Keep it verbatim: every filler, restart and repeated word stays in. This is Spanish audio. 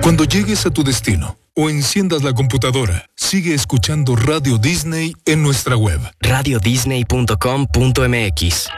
Cuando llegues a tu destino o enciendas la computadora, sigue escuchando Radio Disney en nuestra web. radio disney punto com punto m x.